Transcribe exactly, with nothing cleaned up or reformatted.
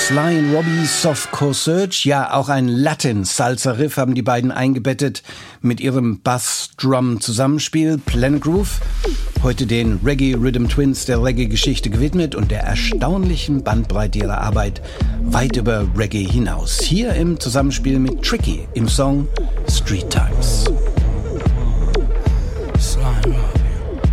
Sly and Robbie, Soft Core Search, ja auch ein Latin-Salsa-Riff haben die beiden eingebettet mit ihrem Bass-Drum-Zusammenspiel Planet Groove. Heute den Reggae Rhythm Twins der Reggae-Geschichte gewidmet und der erstaunlichen Bandbreite ihrer Arbeit weit über Reggae hinaus. Hier im Zusammenspiel mit Tricky im Song Street Times.